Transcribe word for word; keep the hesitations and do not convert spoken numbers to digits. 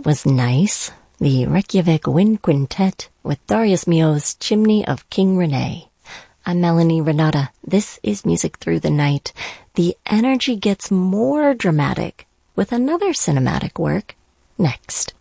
was nice. The Reykjavik Wind Quintet with Darius Milhaud's Chimney of King Rene. I'm Melanie Renata. This is Music Through the Night. The energy gets more dramatic with another cinematic work next.